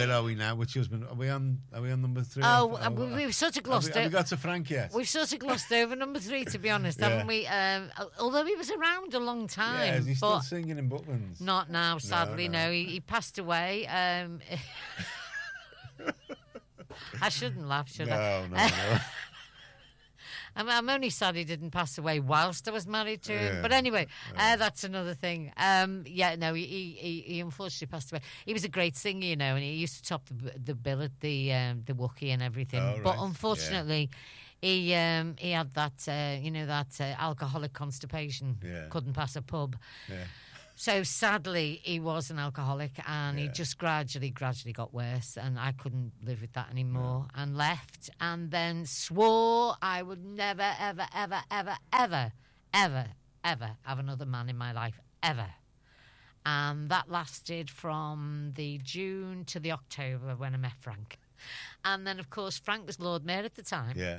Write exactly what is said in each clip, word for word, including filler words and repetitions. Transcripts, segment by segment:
where are we now? Which husband? Are we on? Are we on number three? Oh, oh we, we've sort of glossed have we, have we got to Frank yet? We've sort of glossed over number three, to be honest, yeah. haven't we? Um, although he was around a long time. Yeah, is he still singing in Butlins? Not now, sadly. No, no. no. He, he passed away. Um, I shouldn't laugh, should no, I? No, no, no. I'm, I'm only sad he didn't pass away whilst I was married to him. Yeah. But anyway, yeah. uh, that's another thing. Um, yeah, no, he, he he unfortunately passed away. He was a great singer, you know, and he used to top the, the bill at the um, the Wookiee and everything. Oh, but right. unfortunately, yeah. he um, he had that, uh, you know, that uh, alcoholic constipation. Yeah. Couldn't pass a pub. Yeah. So sadly, he was an alcoholic, and yeah. he just gradually, gradually got worse, and I couldn't live with that anymore, yeah. and left, and then swore I would never, ever, ever, ever, ever, ever, ever have another man in my life, ever. And that lasted from the June to the October when I met Frank. And then, of course, Frank was Lord Mayor at the time. Yeah.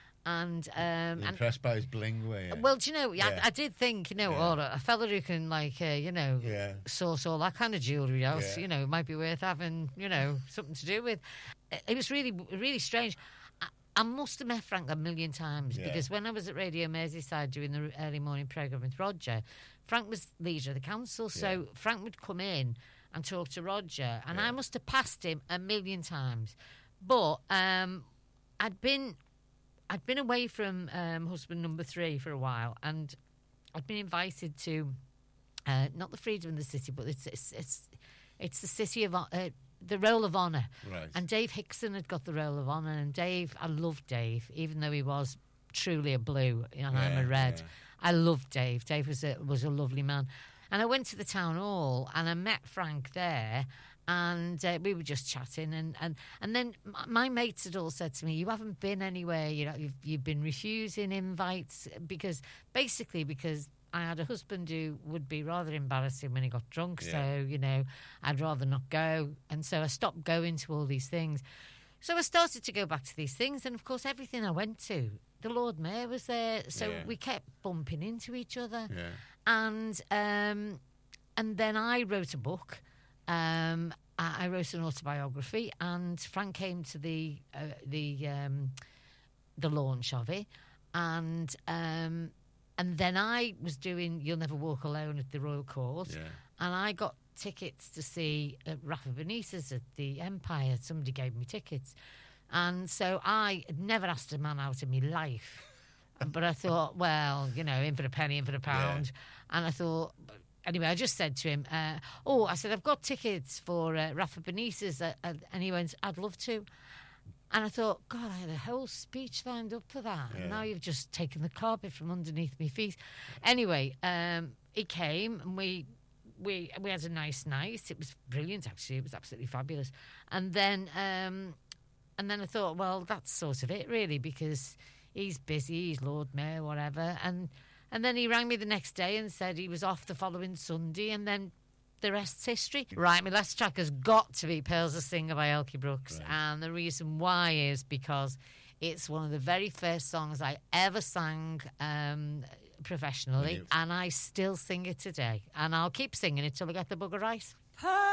And um, impressed and, by his bling, were you? Well, do you know, yeah. I, I did think, you know, yeah. or a fella who can, like, uh, you know, yeah. source all that kind of jewellery else, yeah. you know, might be worth having, you know, something to do with. It was really, really strange. I, I must have met Frank a million times yeah. because when I was at Radio Merseyside doing the early morning programme with Roger, Frank was leader of the council, so yeah. Frank would come in and talk to Roger, and yeah. I must have passed him a million times. But um, I'd been... I'd been away from um, husband number three for a while, and I'd been invited to uh, not the Freedom of the City, but it's it's it's, it's the city of uh, the Roll of Honour. Right. And Dave Hickson had got the Roll of Honour, and Dave, I loved Dave, even though he was truly a blue and yeah, I'm a red. Yeah. I loved Dave. Dave was a was a lovely man, and I went to the town hall and I met Frank there. And uh, we were just chatting, and, and, and then my mates had all said to me, "You haven't been anywhere. You know, you've you've been refusing invites because basically because I had a husband who would be rather embarrassing when he got drunk. Yeah. So you know, I'd rather not go, and so I stopped going to all these things. So I started to go back to these things, and of course, everything I went to, the Lord Mayor was there, so yeah. we kept bumping into each other, yeah. and um, and then I wrote a book." Um, I wrote an autobiography, and Frank came to the uh, the um, the launch of it, and um, and then I was doing "You'll Never Walk Alone" at the Royal Court, yeah. and I got tickets to see uh, Rafa Benitez at the Empire. Somebody gave me tickets, and so I had never asked a man out in my life, but I thought, well, you know, in for a penny, in for a pound, yeah. and I thought. Anyway, I just said to him, uh, oh, I said, I've got tickets for uh, Rafa Benitez, uh, uh, and he went, I'd love to. And I thought, God, I had a whole speech lined up for that, yeah. and now you've just taken the carpet from underneath my feet. Anyway, um, he came, and we we we had a nice night. It was brilliant, actually. It was absolutely fabulous. And then, um, and then I thought, well, that's sort of it, really, because he's busy, he's Lord Mayor, whatever, and... And then he rang me the next day and said he was off the following Sunday, and then the rest's history. Right, my last track has got to be Pearls of Singer by Elkie Brooks, right. and the reason why is because it's one of the very first songs I ever sang um, professionally, and I still sing it today. And I'll keep singing it till I get the bugger right.